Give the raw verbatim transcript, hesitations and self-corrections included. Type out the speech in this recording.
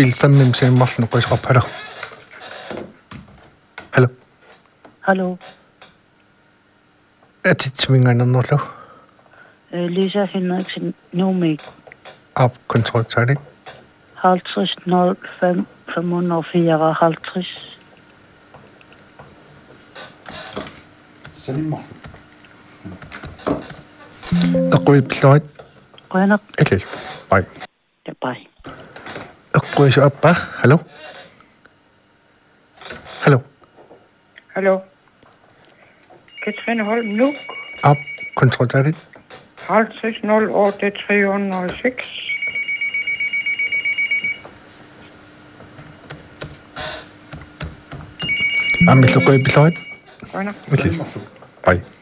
bil fem nimsen marsen qoisqap hallo. Hallo. Hallo. Atitminganernerlu. Lisa Henriksen, Numik. Op kontrol til halvtreds nul fem fem hundrede og fireoghalvtreds. Salimmer. Aqui pilloit. Qanaq. Okay. Bye. Ja, bye. Aqui så appa. Hallo. Hallo. Hallo. Katrine Holm nu. Op kontrol til halvtreds nul otte tre hundrede og seks. Amil aqui pilloit. Qanaq. Okay. Bye.